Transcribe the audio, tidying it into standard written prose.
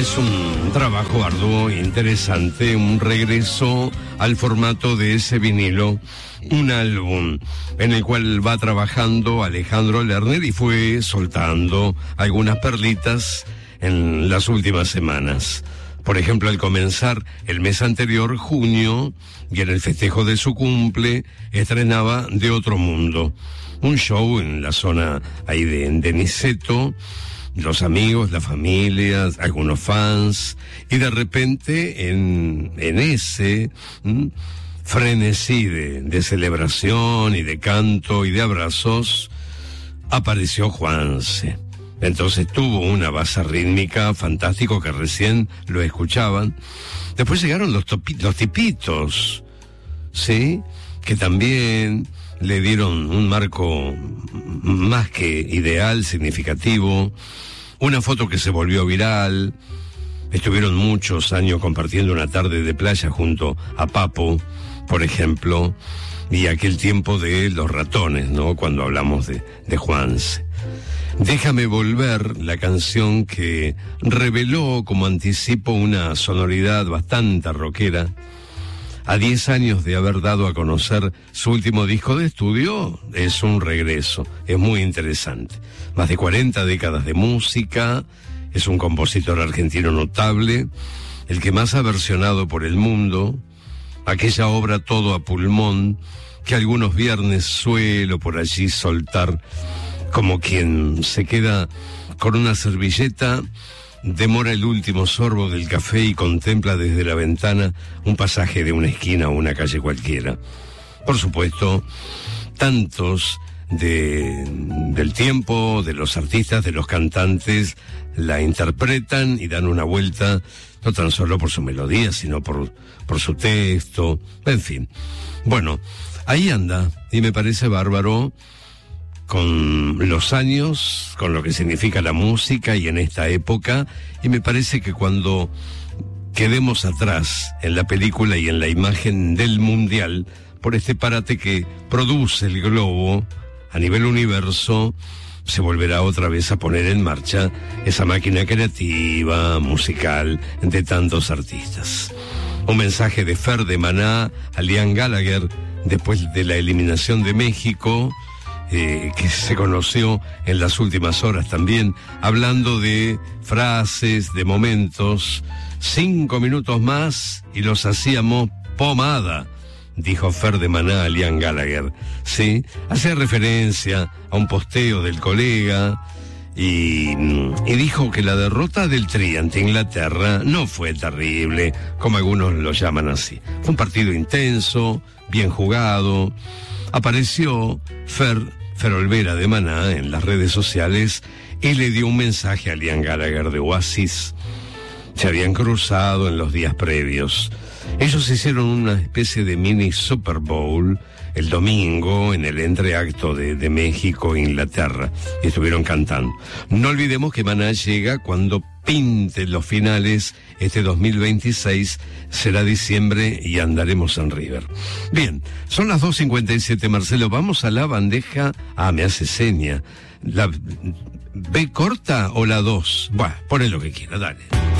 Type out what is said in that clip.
Es un trabajo arduo, interesante, un regreso al formato de ese vinilo, un álbum en el cual va trabajando Alejandro Lerner y fue soltando algunas perlitas en las últimas semanas. Por ejemplo, al comenzar el mes anterior, junio, y en el festejo de su cumple, estrenaba De Otro Mundo, un show en la zona ahí de Niceto, los amigos, la familia, algunos fans, y de repente en ese frenesí de celebración y de canto y de abrazos, apareció Juanse. Entonces tuvo una base rítmica fantástico que recién lo escuchaban. Después llegaron los tipitos, ¿sí? Que también le dieron un marco más que ideal, significativo. Una foto que se volvió viral. Estuvieron muchos años compartiendo una tarde de playa junto a Papo, por ejemplo, y aquel tiempo de Los Ratones, ¿no? Cuando hablamos de Juanse. Déjame volver, la canción que reveló como anticipo una sonoridad bastante rockera. A 10 años de haber dado a conocer su último disco de estudio, es un regreso, es muy interesante. Más de 40 décadas de música, es un compositor argentino notable, el que más ha versionado por el mundo, aquella obra Todo a pulmón, que algunos viernes suelo por allí soltar, como quien se queda con una servilleta, demora el último sorbo del café y contempla desde la ventana un pasaje de una esquina o una calle cualquiera. Por supuesto, tantos del tiempo, de los artistas, de los cantantes, la interpretan y dan una vuelta, no tan solo por su melodía, sino por su texto, en fin. Bueno, ahí anda, y me parece bárbaro, con los años, con lo que significa la música y en esta época, y me parece que cuando quedemos atrás en la película y en la imagen del mundial, por este parate que produce el globo a nivel universo, se volverá otra vez a poner en marcha esa máquina creativa, musical, de tantos artistas. Un mensaje de Fer de Maná a Liam Gallagher después de la eliminación de México, que se conoció en las últimas horas también, hablando de frases, de momentos. 5 minutos más y los hacíamos pomada, dijo Fer de Maná a Liam Gallagher. Sí, hacía referencia a un posteo del colega y dijo que la derrota del Tri ante Inglaterra no fue terrible, como algunos lo llaman así. Fue un partido intenso, bien jugado. Apareció Fer Olvera de Maná en las redes sociales y le dio un mensaje a Liam Gallagher de Oasis. Se habían cruzado en los días previos. Ellos hicieron una especie de mini Super Bowl el domingo en el entreacto de México e Inglaterra y estuvieron cantando. No olvidemos que Maná llega cuando pinte los finales. Este 2026 será diciembre y andaremos en River. Bien, son las 2:57, Marcelo, vamos a la bandeja. Me hace seña. ¿La B corta o la 2? Bueno, poné lo que quiera, dale.